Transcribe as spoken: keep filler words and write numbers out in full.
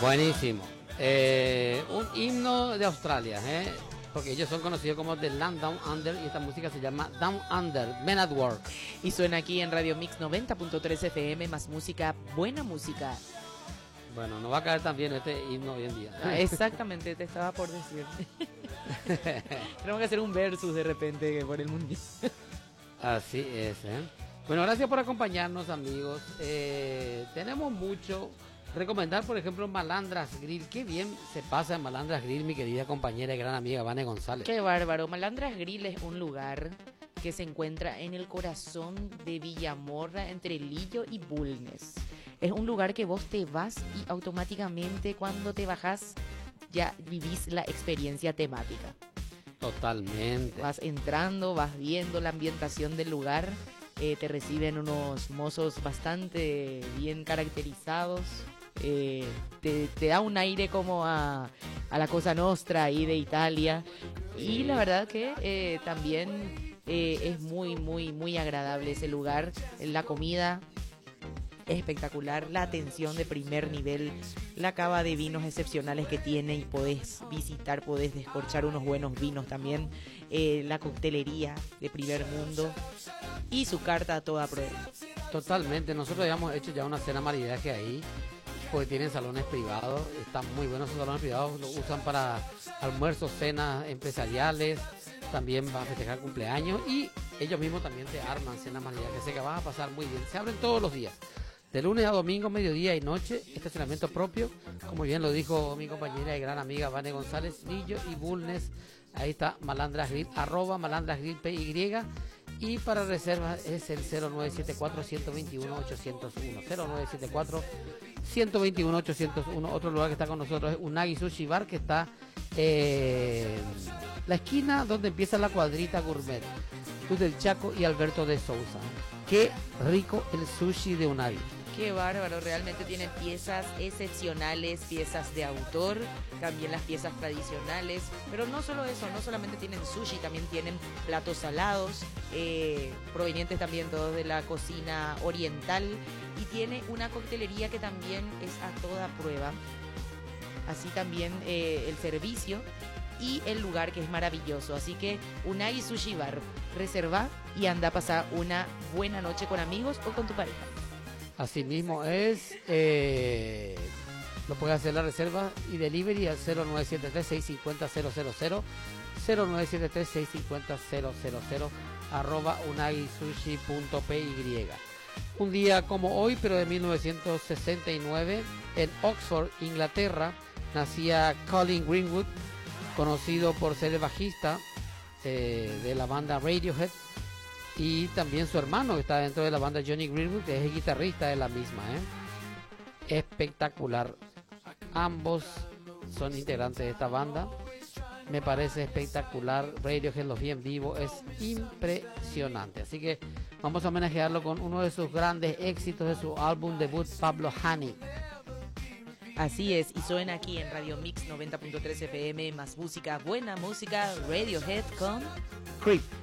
Buenísimo. Eh, un himno de Australia, ¿eh? Porque ellos son conocidos como The Land Down Under y esta música se llama Down Under, Men at Work. Y suena aquí en Radio Mix noventa punto tres F M, más música, buena música. Bueno, no va a caer tan bien este himno hoy en día. Ah, exactamente, te estaba por decir. Tenemos que hacer un versus de repente por el mundial. Así es, ¿eh? Bueno, gracias por acompañarnos, amigos. Eh, tenemos mucho. Recomendar, por ejemplo, Malandras Grill. Qué bien se pasa en Malandras Grill, mi querida compañera y gran amiga Vane González. Qué bárbaro. Malandras Grill es un lugar que se encuentra en el corazón de Villamorra, entre Lillo y Bulnes. Es un lugar que vos te vas y automáticamente cuando te bajás ya vivís la experiencia temática. Totalmente. Vas entrando, vas viendo la ambientación del lugar, eh, te reciben unos mozos bastante bien caracterizados. Eh, te, te da un aire como a, a la Cosa Nostra ahí de Italia. Y la verdad que eh, también eh, es muy, muy, muy agradable ese lugar. La comida es espectacular, la atención de primer nivel, la cava de vinos excepcionales que tiene y podés visitar, podés descorchar unos buenos vinos también. Eh, la coctelería de primer mundo y su carta a toda prueba. Totalmente, nosotros habíamos hecho ya una cena maridaje ahí. Porque tienen salones privados, están muy buenos esos salones privados, lo usan para almuerzos, cenas empresariales, también van a festejar cumpleaños y ellos mismos también te arman cenas maridajes, sé que van a pasar muy bien, se abren todos los días, de lunes a domingo, mediodía y noche, estacionamiento propio, como bien lo dijo mi compañera y gran amiga Vane González, Lillo y Bulnes, ahí está Malandras Grill, arroba Malandras Grill P Y. Y para reservas es el cero nueve siete cuatro, uno dos uno, ocho cero uno, cero nueve siete cuatro, uno dos uno, ocho cero uno. Otro lugar que está con nosotros es Unagi Sushi Bar, que está en la esquina donde empieza la cuadrita gourmet, Cruz del Chaco y Alberto de Sousa. Qué rico el sushi de Unagi. Qué bárbaro, realmente tienen piezas excepcionales, piezas de autor, también las piezas tradicionales, pero no solo eso, no solamente tienen sushi, también tienen platos salados, eh, provenientes también todos de la cocina oriental, y tiene una coctelería que también es a toda prueba, así también eh, el servicio y el lugar que es maravilloso, así que Unagi Sushi Bar, reserva y anda a pasar una buena noche con amigos o con tu pareja. Así mismo es, eh, lo puede hacer la reserva y delivery al cero nueve siete tres, seis cinco cero, cero cero cero, cero nueve siete tres, seis cinco cero, cero cero, arroba unagisushi punto p y. Un día como hoy, pero de mil novecientos sesenta y nueve, en Oxford, Inglaterra, nacía Colin Greenwood, conocido por ser el bajista eh, de la banda Radiohead, y también su hermano que está dentro de la banda, Johnny Greenwood, que es el guitarrista de la misma, ¿eh? Espectacular. Ambos son integrantes de esta banda. Me parece espectacular. Radiohead los vi en vivo, es impresionante. Así que vamos a homenajearlo con uno de sus grandes éxitos de su álbum debut, Pablo Honey. Así es, y suena aquí en Radio Mix noventa punto tres F M, más música, buena música, Radiohead con Creep.